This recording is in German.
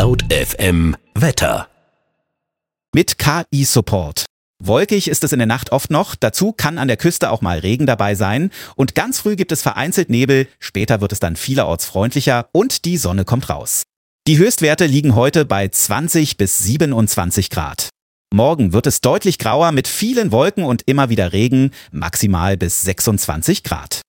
Laut FM Wetter. Mit KI-Support. Wolkig ist es in der Nacht oft noch, dazu kann an der Küste auch mal Regen dabei sein und ganz früh gibt es vereinzelt Nebel, später wird es dann vielerorts freundlicher und die Sonne kommt raus. Die Höchstwerte liegen heute bei 20 bis 27 Grad. Morgen wird es deutlich grauer mit vielen Wolken und immer wieder Regen, maximal bis 26 Grad.